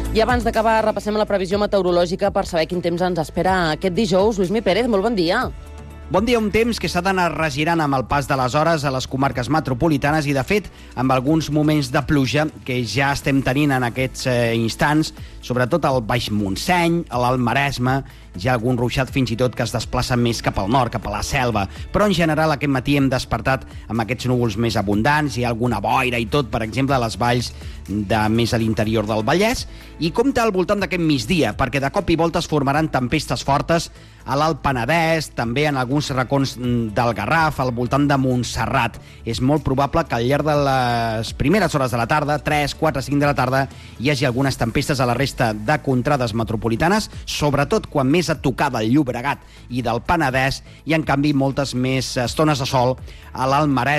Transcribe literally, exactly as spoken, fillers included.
I abans d'acabar, repassem la previsió meteorològica per saber quin temps ens espera aquest dijous. Lluís Mi Pérez, molt bon dia. Bon dia, un temps que s'ha d'anar regirant amb el pas de les hores a les comarques metropolitanes i, de fet, amb alguns moments de pluja que ja estem tenint en aquests eh, instants, sobretot al Baix Montseny, a l'Alt Maresme, hi ha algun ruixat fins i tot que es desplaça més cap al nord, cap a la selva, però en general aquest matí hem despertat amb aquests núvols més abundants, hi ha alguna boira i tot, per exemple, a les valls de més a l'interior del Vallès, i compta al voltant d'aquest migdia, perquè de cop i volta es formaran tempestes fortes a l'Alt Penedès, també en alguns racons del Garraf, al voltant de Montserrat. És molt probable que al llarg de les primeres hores de la tarda, tres, quatre, cinc de la tarda, hi hagi algunes tempestes a la resta de contrades metropolitanes, sobretot quan més a tocar del Llobregat i del Penedès, i en canvi moltes més estones de sol a l'Alt Maresme,